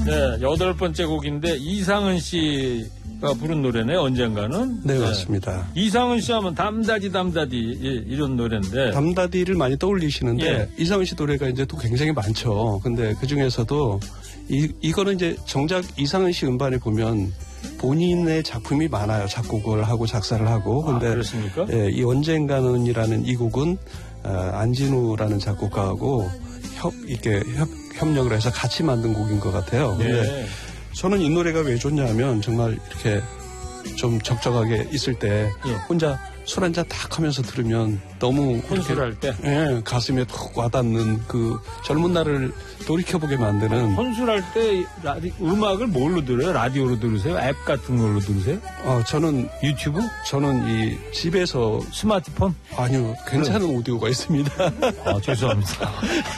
네, 8번째 곡인데 이상은 씨가 부른 노래네, 언젠가는. 네, 맞습니다. 이상은 씨 하면 담다디 이런 노래인데. 담다디를 많이 떠올리시는데 예. 이상은 씨 노래가 이제 또 굉장히 많죠. 근데 그 중에서도 이거는 이제 정작 이상은 씨 음반에 보면 본인의 작품이 많아요. 작곡을 하고 작사를 하고. 근데 그렇습니까? 예, 이 언젠가는이라는 이 곡은 안진우라는 작곡가하고 협력을 해서 같이 만든 곡인 것 같아요. 근데 네. 저는 이 노래가 왜 좋냐면 정말 이렇게 좀 적적하게 있을 때 예. 혼자 술 한잔 딱 하면서 들으면 너무 혼술할 때? 예, 가슴에 톡 와닿는 그 젊은 날을 돌이켜보게 만드는. 혼술할 때 음악을 뭘로 들어요? 라디오로 들으세요? 앱 같은 걸로 들으세요? 저는 유튜브? 저는 이 집에서 스마트폰? 아니요, 괜찮은 오디오가 있습니다. 죄송합니다.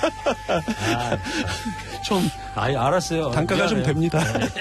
좀 알았어요. 단가가 미안해요. 좀 됩니다.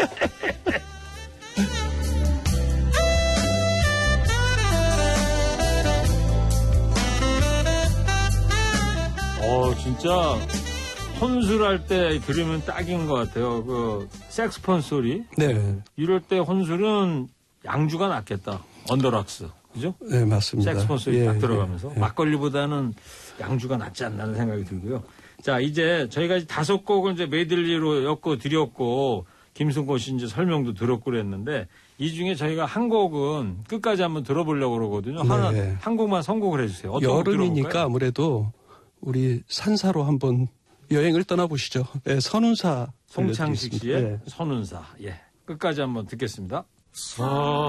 진짜 혼술할 때 들으면 딱인 것 같아요. 그 색스폰 소리. 네. 이럴 때 혼술은 양주가 낫겠다. 언더락스. 그죠? 네, 맞습니다. 색스폰 소리 딱 들어가면서. 예. 막걸리보다는 양주가 낫지 않나는 생각이 들고요. 자, 이제 저희가 5곡을 이제 메들리로 엮어 드렸고, 김승곤 씨 이제 설명도 들었고 그랬는데, 이 중에 저희가 한 곡은 끝까지 한번 들어보려고 그러거든요. 네. 한 곡만 선곡을 해주세요. 어떤 곡 여름이니까 들어볼까요? 아무래도 우리 산사로 한번 여행을 떠나보시죠. 네, 선운사. 송창식 씨의 네. 선운사. 예. 끝까지 한번 듣겠습니다.